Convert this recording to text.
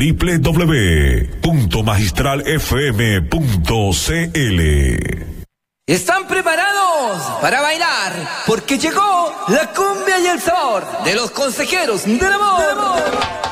www.magistralfm.cl. ¿Están preparados para bailar? Porque llegó la cumbia y el sabor de los consejeros del amor.